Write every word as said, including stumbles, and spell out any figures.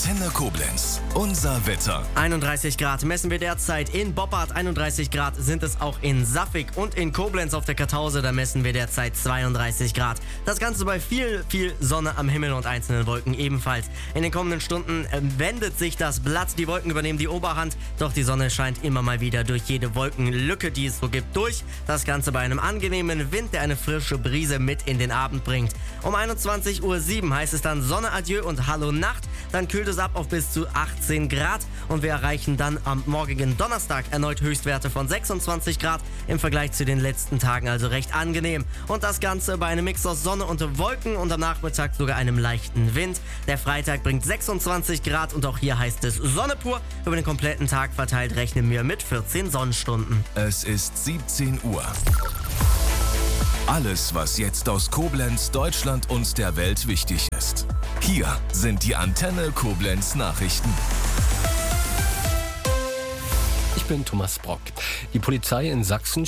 Antenne Koblenz. Unser Wetter. einunddreißig Grad messen wir derzeit in Boppard, einunddreißig Grad sind es auch in Saffig und in Koblenz auf der Kartause, da messen wir derzeit zweiunddreißig Grad. Das Ganze bei viel, viel Sonne am Himmel und einzelnen Wolken ebenfalls. In den kommenden Stunden äh, wendet sich das Blatt, die Wolken übernehmen die Oberhand, doch die Sonne scheint immer mal wieder durch jede Wolkenlücke, die es so gibt, durch. Das Ganze bei einem angenehmen Wind, der eine frische Brise mit in den Abend bringt. Um einundzwanzig Uhr sieben heißt es dann Sonne, Adieu und Hallo Nacht. Dann kühlt es ab auf bis zu achtzehn Grad und wir erreichen dann am morgigen Donnerstag erneut Höchstwerte von sechsundzwanzig Grad. Im Vergleich zu den letzten Tagen also recht angenehm. Und das Ganze bei einem Mix aus Sonne und Wolken und am Nachmittag sogar einem leichten Wind. Der Freitag bringt sechsundzwanzig Grad und auch hier heißt es Sonne pur. Über den kompletten Tag verteilt rechnen wir mit vierzehn Sonnenstunden. Es ist siebzehn Uhr. Alles, was jetzt aus Koblenz, Deutschland und der Welt wichtig ist. Hier sind die Antenne Koblenz Nachrichten. Ich bin Thomas Brock. Die Polizei in Sachsen